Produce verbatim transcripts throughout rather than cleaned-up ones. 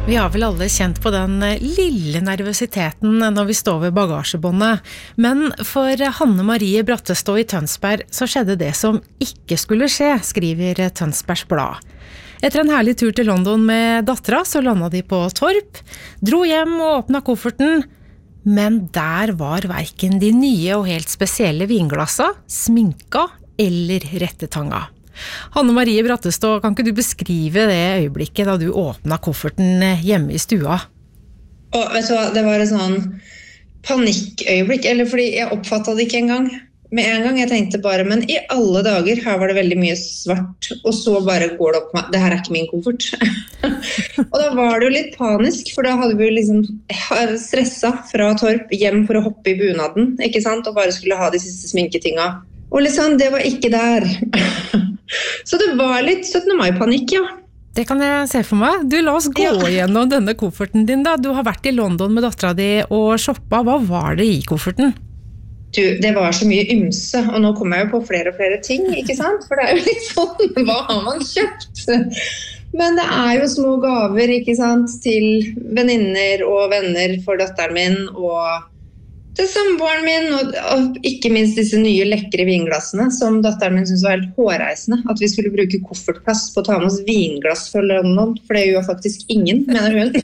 Vi har vel alle kjent på den lille nervøsiteten når vi står ved bagasjebåndet. Men for Hanne Marie Brattestå i Tønsberg så skjedde det som ikke skulle skje, skriver Tønsbergs Blad. Etter en herlig tur til London med dattera så landet de på Torp, dro hjem og åpnet kofferten. Men der var hverken de nye og helt spesielle vinglassa, sminka eller rettetanga. Hanne Marie Brattestå, kan ikke du beskrive det øyeblikket da du åpnet kofferten hjemme i stua? Og vet du hva, det var et sånn panikkøyeblikk, eller fordi jeg oppfattet det ikke engang. Med en gang jeg tenkte bare, men i alle dager, her var det veldig mye svart, og så bare går det opp med, det her er ikke min koffert. Og da var det jo litt panisk, for da hadde vi liksom stresset fra Torp hjem for å hoppe i bunaden, ikke sant? Og bare skulle ha de siste sminketinga. Og liksom, det var ikke der. Så det var litt syttende mai-panikk, ja. Det kan jeg se for meg. Du, la oss gå ja. Gjennom denne kofferten din da. Du har vært i London med dattera di og shoppa. Hva var det i kofferten? Du, det var så mye ymse, og nå kommer jeg jo på flere og flere ting, ikke sant? For det er jo litt sånn, hva har man kjøpt? Men det er jo små gaver, ikke sant? Til venninner og venner for datteren min, og til samboeren min, og, og ikke minst disse nye lekre vinglassene, som datteren min synes var helt hårreisende, at vi skulle bruke koffertplass på å ta med oss vinglass fra London, for det gjør faktisk ingen, mener hun.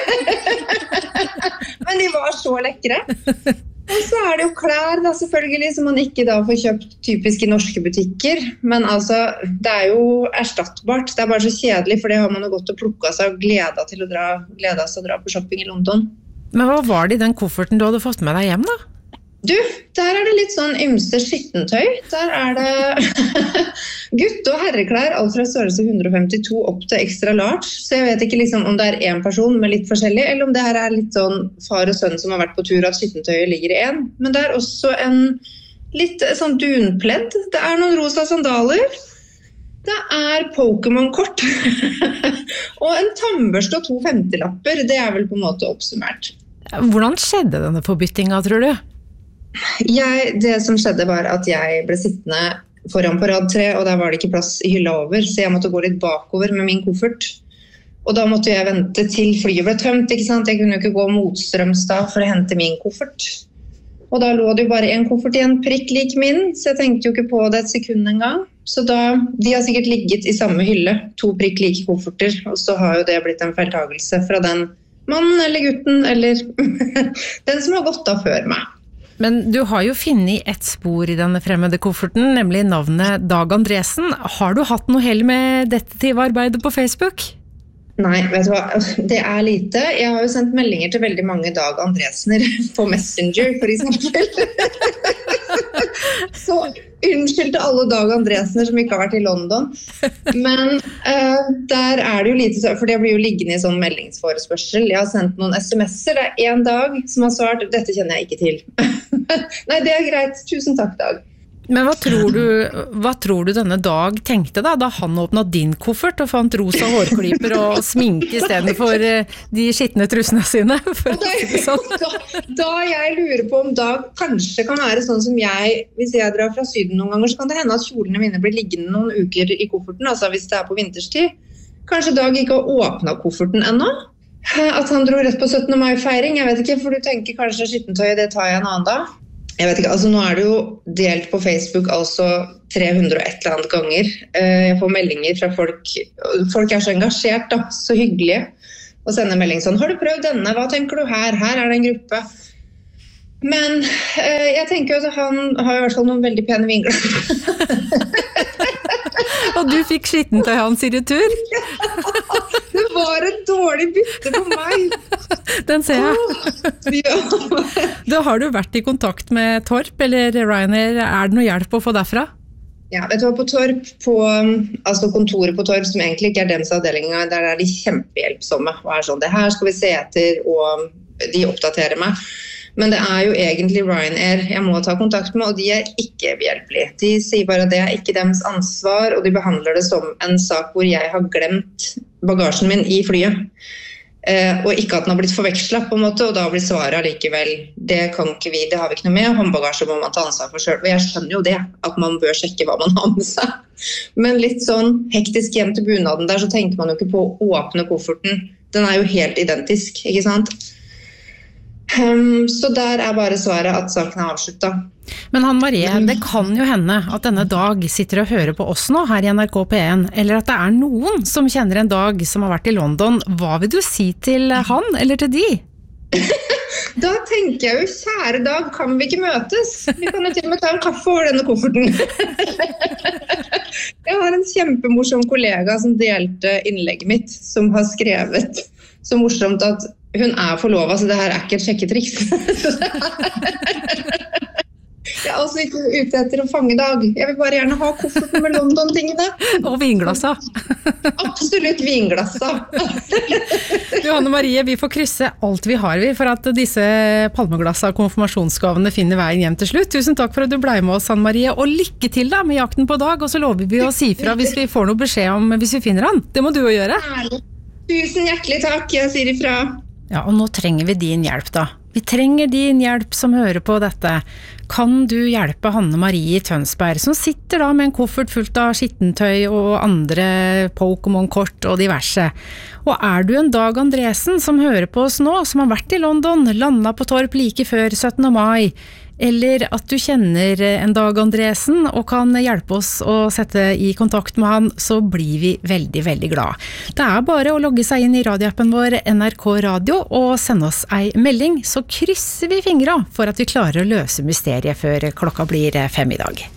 Men de var så lekre. Og så er det jo klær da, selvfølgelig, som man ikke da får kjøpt typisk i norske butikker. Men altså, det er jo erstattbart. Det er bare så kjedelig, for det har man jo gått og plukket seg og gledet til å dra, gledet seg å dra på shopping i London. Men hva var det i den kofferten du hadde fått med deg hjem da? Du, der er det litt sånn ymse skittentøy. Der er det gutt- og herreklær, alt fra størrelse hundre og femtito opp til extra large. Så jeg vet ikke liksom om det er en person med litt forskjellig, eller om det her er litt sånn far og sønn som har vært på tur, at skittentøyet ligger i en. Men det er også en litt sånn dunpledd. Det er noen rosa sandaler. Det er Pokémon-kort. Og en tannbørste og to femtilapper. Det er vel på en måte oppsummert. Hvordan skjedde denne forbyttinga, tror du? Jeg, det som skjedde var at jeg ble sittende foran på rad tre, og der var det ikke plass i hylla over, så jeg måtte gå litt bakover med min koffert. Og da måtte jeg vente til flyet ble tømt, ikke sant? Jeg kunne jo ikke gå motstrøms da for å hente min koffert. Og da lå det jo bare en koffert igjen, prikk lik min, så jeg tenkte jo ikke på det et sekund en gang. Så da, de har sikkert ligget i samme hylle, to prikk like kofferter, og så har jo det blitt en feiltagelse fra den mannen eller gutten, eller den som har gått av før meg. Men du har jo funnet et spor i denne fremmede kofferten, nemlig navnet Dag Andresen. Har du hatt noe hell med detektivarbeidet på Facebook? Nei, vet du hva? Det er lite. Jeg har jo sendt meldinger til veldig mange Dag Andresener på Messenger, for eksempel. Så unnskyld til alle Dag Andresener som ikke har vært i London. Men uh, der er det jo lite, for det blir jo liggende i sånn meldingsforespørsel. Jeg har sendt noen sms'er, det er en Dag som har svart, dette kjenner jeg ikke til. Nei, det er greit. Tusen takk, Dag. Men hva tror du, hva tror du denne Dag tenkte da, da han åpnet din koffert og fant rosa hårklyper og sminke i stedet for de skittende trussene sine? For da, sånn. da, da jeg lurer på om Dag kanskje kan være sånn som jeg, hvis jeg drar fra Syden noen ganger, så kan det hende at kjolene mine blir liggende noen uker i kofferten, altså hvis det er på vinterstid. Kanskje Dag ikke har åpnet kofferten ennå? At han dro rett på syttende mai-feiring, jeg vet ikke, for du tenker kanskje skittentøyet, det tar jeg en annen dag. Jeg vet ikke, altså nå er det jo delt på Facebook altså tre hundre og et eller annet ganger. Jeg får meldinger fra folk, folk er så engasjert da, så hyggelige, og sender melding sånn, har du prøvd denne, hva tenker du her, her er det en gruppe. Men eh, jeg tenker jo at han har i hvert fall noen veldig pene vingler. Og du fikk skittentøy hans i retur? Ja, det var et dårlig bytte på meg. Den ser jeg. Ja. Da har du vært i kontakt med Torp eller Ryanair. Er det noe hjelp å få derfra? Ja, vet du hva, på Torp, på altså kontoret på Torp, som egentlig ikke er deres avdeling, der er de kjempehjelpsomme. Og er sånn, det her skal vi se etter, og de oppdaterer meg. Men det er jo egentlig Ryanair jeg må ta kontakt med, og de er ikke behjelpelige. De sier bare at det er ikke deres ansvar, og de behandler det som en sak hvor jeg har glemt bagasjen min i flyet. Eh, og ikke at den har blitt forvekslet på en måte, og da blir svaret allikevel, det kan ikke vi, det har vi ikke noe med, håndbagasje må man ta ansvar for selv. Og jeg skjønner jo det, at man bør sjekke hva man har med seg. Men litt sånn hektisk hjem til bunaden der, så tenker man jo ikke på å åpne kofferten Den er jo helt identisk, ikke sant? Um, så der er bare svaret at saken er avsluttet. Men Hanne Marie, det kan jo hende at denne Dag sitter og hører på oss nå her i N R K P en, eller at det er noen som kjenner en Dag som har vært i London. Hva vil du si til han, eller til de? Da tenker jeg jo, kjære Dag, kan vi ikke møtes? Vi kan jo til og med ta en kaffe over denne kofferten. Jeg har en kjempemorsom kollega som delte innlegget mitt, som har skrevet så morsomt at hun er forlovet, så det her er ikke et sjekketriks. Jeg er altså ikke ute etter å fange Dag. Jeg vil bare gjerne ha kofferten med London-tingene. Og vinglassa. Absolutt vinglassa. Du, Hanne Marie, vi får krysse alt vi har vi for at disse palmeglassa og konfirmasjonsgavene finner veien hjem til slutt. Tusen takk for at du ble med oss, Hanne Marie, og lykke til da med jakten på Dag, og så lover vi å si fra hvis vi får noe beskjed om hvis vi finner han. Det må du jo gjøre. Tusen hjertelig takk, jeg sier ifra. Ja, og nå trenger vi din hjelp da. Vi trenger din hjelp som hører på dette. Kan du hjelpe Hanne Marie i Tønsberg, som sitter da med en koffert fullt av skittentøy og andre Pokémon-kort og diverse? Og er du en Dag Andresen som hører på oss nå, som har vært i London, landet på Torp like før syttende mai, eller at du kjenner en Dag Andresen og kan hjelpe oss å sette i kontakt med han, så blir vi veldig, veldig glad. Det er bare å logge seg inn i radioappen vår N R K Radio og sende oss ei melding, så krysser vi fingra for at vi klarer å løse mysteriet før klokka blir fem i dag.